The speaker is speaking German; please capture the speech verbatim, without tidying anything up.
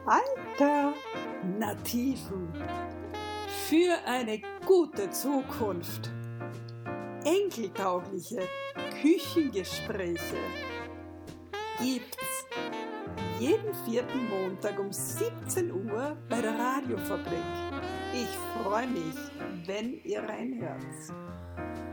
Alternativen für eine gute Zukunft. Enkeltaugliche Küchengespräche gibt's jeden vierten Montag um siebzehn Uhr bei der Radiofabrik. Ich freue mich, wenn ihr reinhört.